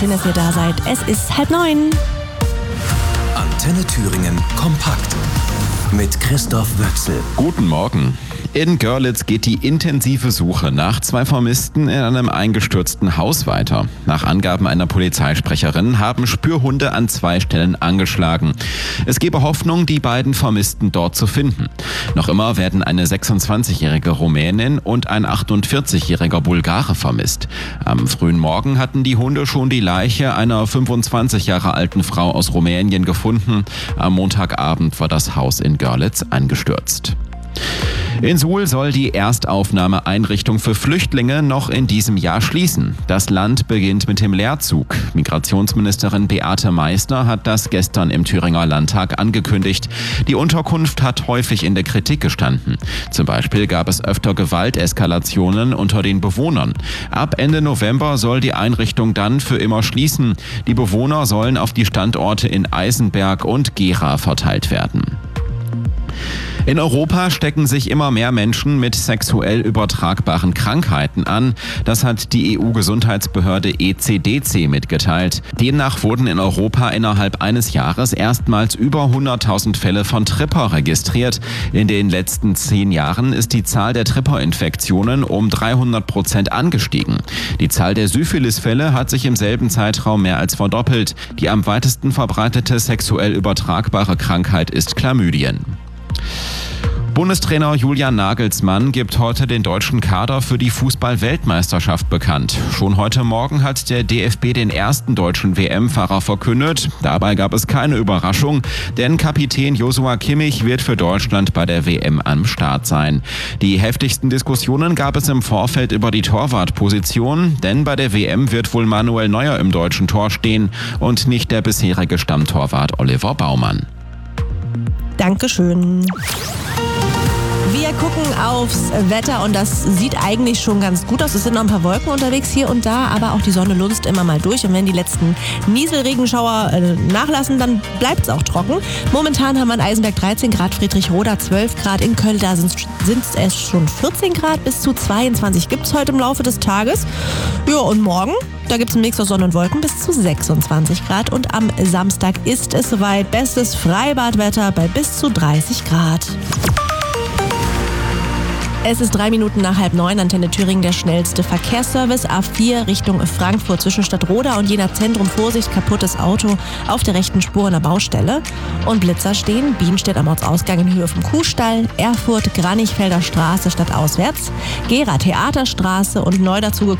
Schön, dass ihr da seid. Es ist 8:30. Antenne Thüringen kompakt mit Christoph Wöchsel. Guten Morgen. In Görlitz geht die intensive Suche nach 2 Vermissten in einem eingestürzten Haus weiter. Nach Angaben einer Polizeisprecherin haben Spürhunde an 2 Stellen angeschlagen. Es gebe Hoffnung, die beiden Vermissten dort zu finden. Noch immer werden eine 26-jährige Rumänin und ein 48-jähriger Bulgare vermisst. Am frühen Morgen hatten die Hunde schon die Leiche einer 25 Jahre alten Frau aus Rumänien gefunden. Am Montagabend war das Haus in Görlitz eingestürzt. In Suhl soll die Erstaufnahmeeinrichtung für Flüchtlinge noch in diesem Jahr schließen. Das Land beginnt mit dem Leerzug. Migrationsministerin Beate Meissner hat das gestern im Thüringer Landtag angekündigt. Die Unterkunft hat häufig in der Kritik gestanden. Zum Beispiel gab es öfter Gewalteskalationen unter den Bewohnern. Ab Ende November soll die Einrichtung dann für immer schließen. Die Bewohner sollen auf die Standorte in Eisenberg und Gera verteilt werden. In Europa stecken sich immer mehr Menschen mit sexuell übertragbaren Krankheiten an. Das hat die EU-Gesundheitsbehörde ECDC mitgeteilt. Demnach wurden in Europa innerhalb eines Jahres erstmals über 100.000 Fälle von Tripper registriert. In den letzten 10 Jahren ist die Zahl der Tripper-Infektionen um 300% angestiegen. Die Zahl der Syphilis-Fälle hat sich im selben Zeitraum mehr als verdoppelt. Die am weitesten verbreitete sexuell übertragbare Krankheit ist Chlamydien. Bundestrainer Julian Nagelsmann gibt heute den deutschen Kader für die Fußball-Weltmeisterschaft bekannt. Schon heute Morgen hat der DFB den ersten deutschen WM-Fahrer verkündet. Dabei gab es keine Überraschung, denn Kapitän Joshua Kimmich wird für Deutschland bei der WM am Start sein. Die heftigsten Diskussionen gab es im Vorfeld über die Torwartposition, denn bei der WM wird wohl Manuel Neuer im deutschen Tor stehen und nicht der bisherige Stammtorwart Oliver Baumann. Dankeschön. Wir gucken aufs Wetter und das sieht eigentlich schon ganz gut aus. Es sind noch ein paar Wolken unterwegs hier und da, aber auch die Sonne lunzt immer mal durch. Und wenn die letzten Nieselregenschauer nachlassen, dann bleibt es auch trocken. Momentan haben wir in Eisenberg 13 Grad, Friedrichroda 12 Grad, in Köln da sind es schon 14 Grad, bis zu 22 gibt es heute im Laufe des Tages. Ja, und morgen, da gibt es einen Mix aus Sonne und Wolken bis zu 26 Grad. Und am Samstag ist es soweit. Bestes Freibadwetter bei bis zu 30 Grad. Es ist 3 Minuten nach 8:30, Antenne Thüringen, der schnellste Verkehrsservice. A4 Richtung Frankfurt zwischen Stadtroda und Jena Zentrum. Vorsicht, kaputtes Auto auf der rechten Spur an der Baustelle. Und Blitzer stehen, Bienstedt am Ortsausgang in Höhe vom Kuhstall, Erfurt, Granichfelder Straße stadtauswärts, Gera Theaterstraße und neu dazu